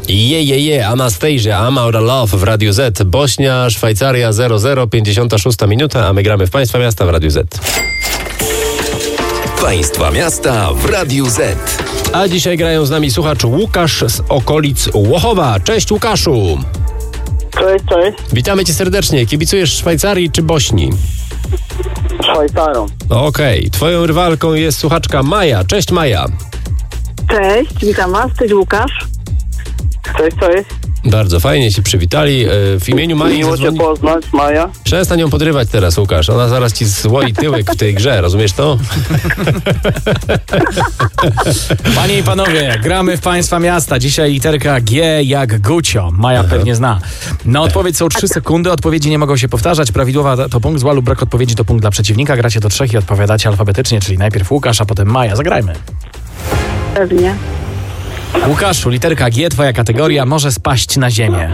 Anastasia, I'm Out of Love w Radiu Z. Bośnia, Szwajcaria 0-0, 56 minuta, a my gramy w Państwa Miasta w Radiu Z. Państwa Miasta w Radiu Z. A dzisiaj grają z nami słuchacz Łukasz z okolic Łochowa. Cześć Łukaszu. Cześć. Witamy Cię serdecznie. Kibicujesz Szwajcarii czy Bośni? Szwajcarą. Okej. Twoją rywalką jest słuchaczka Maja. Cześć Maja. Cześć, witam Was, cześć Łukasz. Cześć. Bardzo fajnie się przywitali. W imieniu Mai Miło Cię poznać, Maja. Przestań ją podrywać teraz, Łukasz. Ona zaraz Ci złoi tyłek w tej grze, rozumiesz to? Panie i panowie, gramy w Państwa Miasta. Dzisiaj literka G jak Gucio. Maja pewnie zna. Na odpowiedź są 3 sekundy, odpowiedzi nie mogą się powtarzać. Prawidłowa to punkt, zła lub brak odpowiedzi to punkt dla przeciwnika. Gracie do 3 i odpowiadacie alfabetycznie, czyli najpierw Łukasz, a potem Maja. Zagrajmy. Pewnie. Łukaszu, literka G, twoja kategoria, może spaść na ziemię.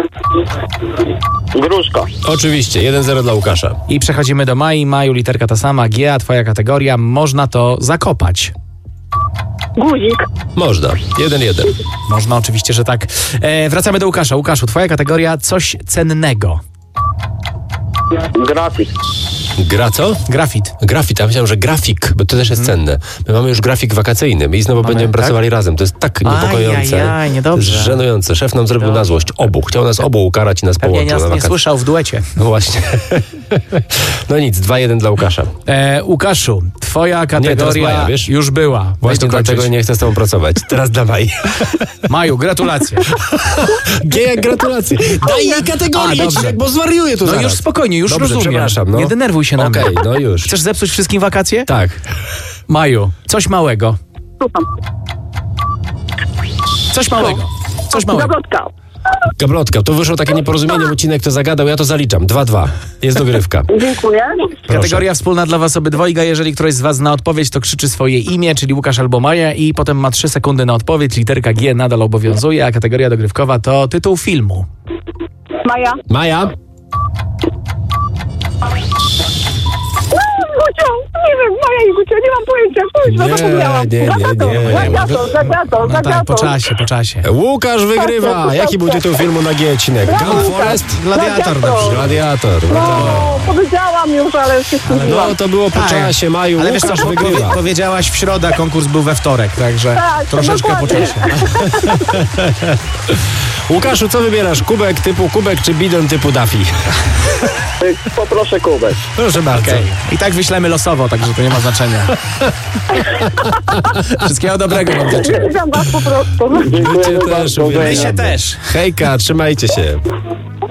Gruszka. Oczywiście, 1-0 dla Łukasza. I przechodzimy do Mai. Maju, literka ta sama, G, a twoja kategoria, można to zakopać. Guzik. Można, 1-1. Można, oczywiście, że tak. Wracamy do Łukasza. Łukaszu, twoja kategoria, coś cennego. Grafik. Gra co? Grafit. Grafit, a myślałem, że grafik, bo to też jest cenne. My mamy już grafik wakacyjny, my znowu będziemy tak? pracowali razem. To jest tak niepokojące. Ajajaj, niedobrze. To jest żenujące. Szef nam zrobił na złość obu. Chciał nas obu ukarać i nas Pewnie połączył na nas nie wakacje. słyszał w duecie. No właśnie. No nic, 2-1 dla Łukasza. Łukaszu, twoja kategoria Maja, wiesz? już była. Właśnie dlatego nie chcę z tobą pracować. Teraz dawaj. Maju, gratulacje. G jak gratulacje. Daj jej kategorię, A, dobrze. bo zwariuję tu No zaraz. już spokojnie, już Dobrze, rozumiem. przepraszam, no. Nie denerwuj się na mnie. Okej, no już. Chcesz zepsuć wszystkim wakacje? Tak. Maju, coś małego. Słucham. Coś małego. Zagodka. Gablotka, to wyszło takie nieporozumienie, Łucinek to zagadał, ja to zaliczam. 2-2. Jest dogrywka. Dziękuję. Kategoria wspólna dla was obydwojga. Jeżeli któryś z was zna odpowiedź, to krzyczy swoje imię, czyli Łukasz albo Maja i potem ma 3 sekundy na odpowiedź. Literka G nadal obowiązuje, a kategoria dogrywkowa to tytuł filmu. Maja. Maja? Gucio, nie wiem, Maja i Gucio, nie mam pojęcia. Nie, Zapomniałam. Gladiator. No tak, po czasie. Łukasz wygrywa. Jaki był tytuł filmu na G, Cinek? Gun Forest? Gladiator. Gladiator. No, powiedziałam już, ale się skupiłam. No to było po czasie, Maju. Ale wiesz co, Łukasz wygrywa. powiedziałaś w środę, a konkurs był we wtorek, także Tak, troszeczkę po dokładnie. czasie. Łukaszu, co wybierasz? Kubek typu kubek czy bidon typu Duffy? Poproszę kubek. Proszę bardzo. Okej. I tak wyślemy losowo, także to nie ma znaczenia. Wszystkiego dobrego wam życzę. Uwielbiam Was po prostu. Dziękuję Cię też bardzo. uwielbiam. My się też. Hejka, trzymajcie się.